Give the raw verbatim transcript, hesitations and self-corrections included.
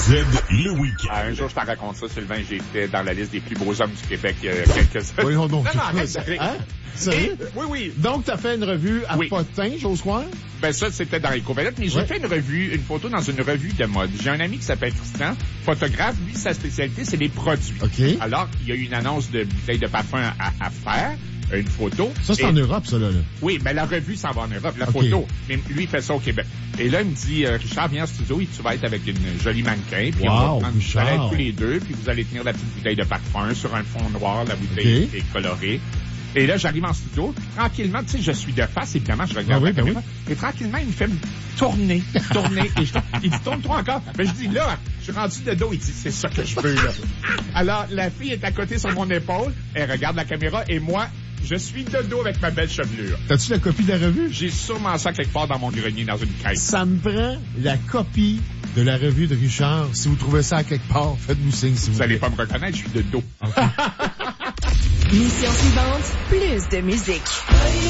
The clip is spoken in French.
Z, le week-end. Ah, un jour, je t'en raconte ça, Sylvain, j'étais dans la liste des plus beaux hommes du Québec il y a quelques années. Voyons donc. Non, non, arrête, arrête. Hein? Sérieux? Et- oui, oui. Donc, t'as fait une revue à Oui. Potin, j'ose croire? Ben ça, c'était dans les courbettes, mais j'ai Ouais. fait une revue, une photo dans une revue de mode. J'ai un ami qui s'appelle Tristan, photographe. Lui, sa spécialité, c'est les produits. OK. Alors, il y a eu une annonce de bouteille de parfum à, à faire, une photo. Ça, c'est Et- en Europe, ça, là. là. Oui, mais la revue s'en va en Europe, la OK. photo. Mais lui, il fait ça au Québec. Et là, il me dit, euh, Richard, viens au studio et tu vas être avec une jolie mannequin. Puis Wow, on va prendre, vous Richard. allez être tous les deux, puis vous allez tenir la petite bouteille de parfum sur un fond noir. La bouteille OK. est colorée. Et là, j'arrive en studio, puis tranquillement, tu sais, je suis de face, évidemment, je regarde Ah oui, la ben caméra. Et tranquillement, il me fait tourner, tourner. Et je, il dit, tourne-toi encore. Ben, je dis, là, je suis rendu de dos. Il dit, c'est ça que je veux, là. Alors, la fille est à côté sur mon épaule. Elle regarde la caméra et moi, je suis de dos avec ma belle chevelure. T'as-tu la copie de la revue? J'ai sûrement ça quelque part dans mon grenier, dans une caisse. Ça me prend la copie de la revue de Richard. Si vous trouvez ça à quelque part, faites-nous signe, si vous Vous allez plaît. pas me reconnaître, je suis de dos. Mission suivante, plus de musique.